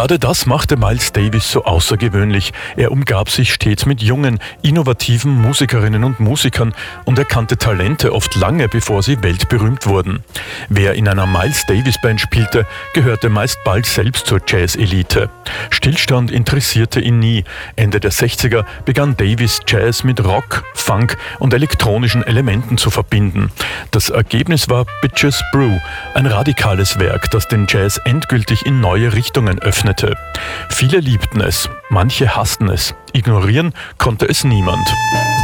Gerade das machte Miles Davis so außergewöhnlich. Er umgab sich stets mit jungen, innovativen Musikerinnen und Musikern und erkannte Talente oft lange, bevor sie weltberühmt wurden. Wer in einer Miles Davis Band spielte, gehörte meist bald selbst zur Jazz-Elite. Stillstand interessierte ihn nie. Ende der 60er begann Davis Jazz mit Rock, Funk und elektronischen Elementen zu verbinden. Das Ergebnis war Bitches Brew, ein radikales Werk, das den Jazz endgültig in neue Richtungen öffnete. Viele liebten es, manche hassten es. Ignorieren konnte es niemand.